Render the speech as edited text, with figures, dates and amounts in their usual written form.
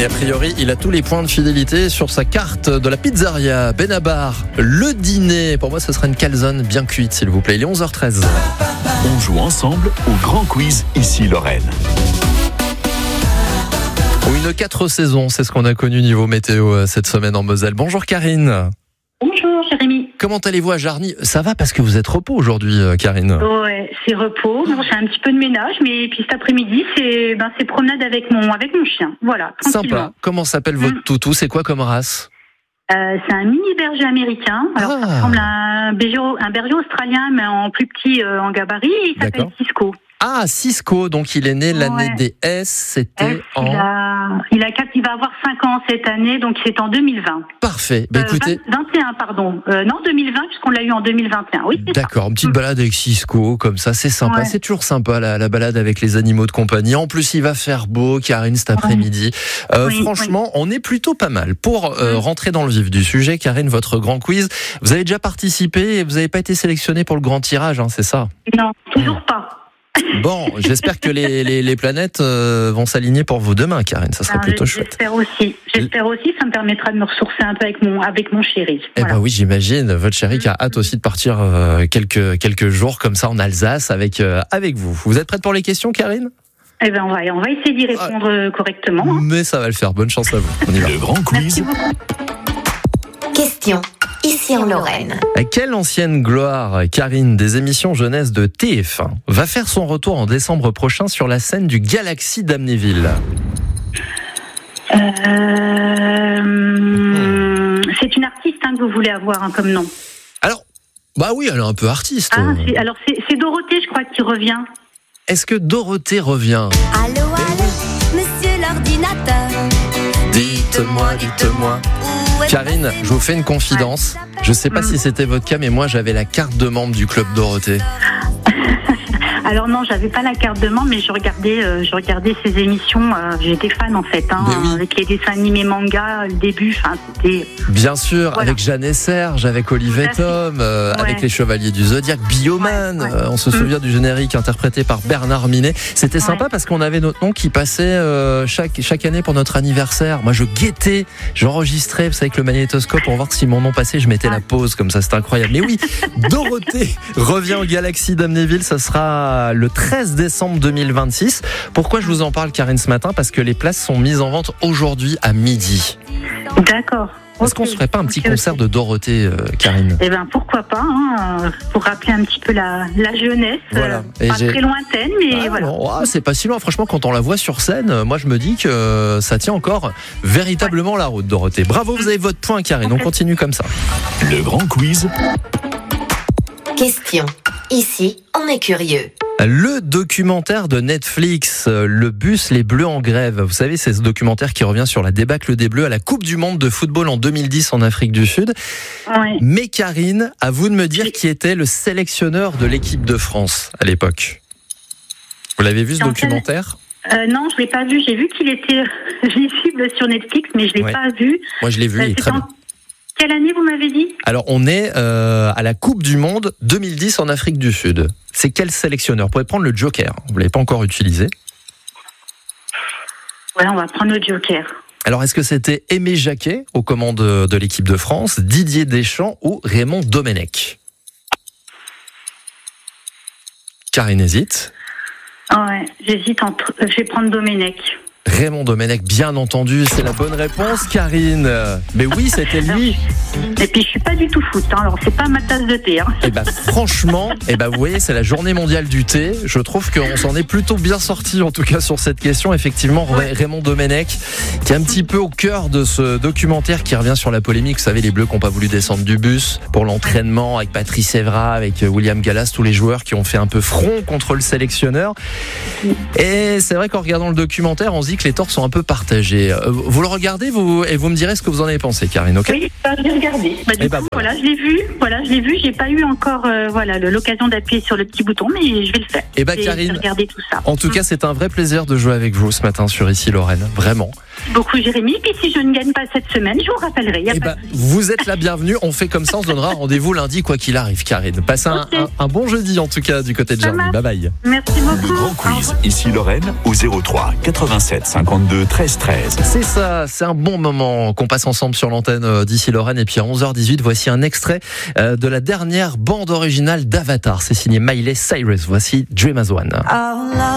Et a priori, il a tous les points de fidélité sur sa carte de la pizzeria Benabar. Le dîner, pour moi, ce sera une calzone bien cuite, s'il vous plaît. Il est 11h13. On joue ensemble au grand quiz ici Lorraine. Une 4 saisons, c'est ce qu'on a connu niveau météo cette semaine en Moselle. Bonjour Karine. Bonjour Jérémy. Comment allez-vous à Jarny ? Ça va parce que vous êtes repos aujourd'hui, Karine. Ouais, c'est repos. Bon, j'ai un petit peu de ménage, mais puis cet après-midi, c'est promenade avec mon chien. Voilà, tranquillement. Sympa. Comment s'appelle votre toutou ? C'est quoi comme race ? C'est un mini berger américain. Alors ça ressemble à un berger australien, mais en plus petit en gabarit. Il s'appelle Cisco. Ah, Cisco, donc il est né l'année des S, c'était il va avoir 5 ans cette année, donc c'est en 2020. Parfait, écoutez... 21, pardon. Non, 2020, puisqu'on l'a eu en 2021, oui. D'accord, une petite balade avec Cisco, comme ça, c'est sympa. Ouais. C'est toujours sympa, la balade avec les animaux de compagnie. En plus, il va faire beau, Karine, cet après-midi. Franchement, on est plutôt pas mal. Pour rentrer dans le vif du sujet, Karine, votre grand quiz, vous avez déjà participé et vous n'avez pas été sélectionné pour le grand tirage, hein, c'est ça ? Non, toujours pas. Bon, j'espère que les planètes vont s'aligner pour vous demain, Karine. Ça sera plutôt chouette. J'espère aussi, ça me permettra de me ressourcer un peu avec mon chéri. Voilà. Eh ben oui, j'imagine. Votre chéri qui a hâte aussi de partir quelques jours comme ça en Alsace avec vous. Vous êtes prête pour les questions, Karine ? Eh ben on va essayer d'y répondre correctement. Hein. Mais ça va le faire. Bonne chance à vous. On y va. Le grand quiz. Question. Ici en Lorraine. Quelle ancienne gloire, Karine, des émissions jeunesse de TF1 va faire son retour en décembre prochain sur la scène du Galaxy d'Amnéville ? C'est une artiste que vous voulez avoir comme nom. Alors, bah oui, elle est un peu artiste. Alors c'est Dorothée, je crois, qui revient. Est-ce que Dorothée revient ? Allô, monsieur l'ordinateur. Dites-moi. Karine, je vous fais une confidence. Je ne sais pas si c'était votre cas, mais moi j'avais la carte de membre du Club Dorothée. Alors non, j'avais pas la carte de membre, mais je regardais ces émissions. J'étais fan en fait, avec les dessins animés manga, le début. C'était. Bien sûr, avec Jeanne et Serge, avec Olivier Tom, avec les Chevaliers du Zodiaque, Bioman. On se souvient du générique interprété par Bernard Minet. C'était sympa parce qu'on avait notre nom qui passait chaque année pour notre anniversaire. Moi, je guettais, j'enregistrais, vous savez, avec le magnétoscope pour voir si mon nom passait. Je mettais la pause comme ça, c'était incroyable. Mais oui, Dorothée revient au Galaxy d'Amnéville. Ça sera le 13 décembre 2026. Pourquoi je vous en parle, Karine, ce matin ? Parce que les places sont mises en vente aujourd'hui à midi. D'accord. Est-ce qu'on se ferait pas un petit concert de Dorothée, Karine ? Eh ben pourquoi pas, pour rappeler un petit peu la jeunesse, voilà. Pas très lointaine, mais voilà. Non, c'est pas si loin. Franchement, quand on la voit sur scène, moi je me dis que ça tient encore véritablement la route, Dorothée. Bravo, vous avez votre point, Karine. On continue comme ça. Le grand quiz. Question. Ici, on est curieux. Le documentaire de Netflix, Le bus Les Bleus en grève. Vous savez, c'est ce documentaire qui revient sur la débâcle des Bleus à la Coupe du Monde de football en 2010 en Afrique du Sud. Oui. Mais Karine, à vous de me dire qui était le sélectionneur de l'équipe de France à l'époque. Vous l'avez vu ce documentaire ? Non, je l'ai pas vu. J'ai vu qu'il était visible sur Netflix, mais je l'ai pas vu. Moi, je l'ai vu, il est très bien. Quelle année vous m'avez dit ? Alors, on est à la Coupe du Monde 2010 en Afrique du Sud. C'est quel sélectionneur ? Vous pouvez prendre le Joker. Vous ne l'avez pas encore utilisé. Ouais, on va prendre le Joker. Alors, est-ce que c'était Aimé Jacquet aux commandes de l'équipe de France, Didier Deschamps ou Raymond Domenech ? Karine hésite. Ouais, j'hésite entre... Je vais prendre Domenech. Raymond Domenech, bien entendu, c'est la bonne réponse, Karine. Mais oui, c'était lui. Et puis je suis pas du tout foot, alors c'est pas ma tasse de thé. Et franchement, vous voyez, c'est la journée mondiale du thé. Je trouve qu'on s'en est plutôt bien sorti, en tout cas sur cette question. Effectivement, Raymond Domenech, qui est un petit peu au cœur de ce documentaire qui revient sur la polémique. Vous savez, les Bleus qui n'ont pas voulu descendre du bus pour l'entraînement avec Patrice Evra, avec William Gallas, tous les joueurs qui ont fait un peu front contre le sélectionneur. Et c'est vrai qu'en regardant le documentaire, on se dit que les torts sont un peu partagés. Vous le regardez, et vous me direz ce que vous en avez pensé, Karine, ok ? Oui, je l'ai regardé. Voilà, je l'ai vu. J'ai pas eu encore l'occasion d'appuyer sur le petit bouton, mais je vais le faire. Karine, regarder tout ça. En tout cas, c'est un vrai plaisir de jouer avec vous ce matin sur Ici Lorraine, vraiment. beaucoup Jérémy. Puis si je ne gagne pas cette semaine, je vous rappellerai. Vous êtes la bienvenue. On fait comme ça, on se donnera rendez-vous lundi quoi qu'il arrive, Karine. Passez un bon jeudi en tout cas du côté de Jarny. Bye bye. Merci beaucoup. Le Grand Quiz, ici Lorraine, au 03 87 52 13 13. C'est ça, c'est un bon moment qu'on passe ensemble sur l'antenne d'ici Lorraine. Et puis à 11h18, voici un extrait de la dernière bande originale d'Avatar. C'est signé Miley Cyrus. Voici Dream as One.